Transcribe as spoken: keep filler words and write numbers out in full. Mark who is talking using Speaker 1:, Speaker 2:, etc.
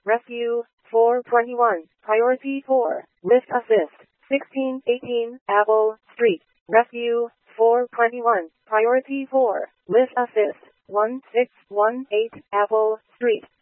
Speaker 1: Rescue four twenty-one, Priority four, Lift Assist sixteen eighteen, Apple Street. Rescue four twenty-one, Priority four, Lift Assist one six one eight, Apple Street.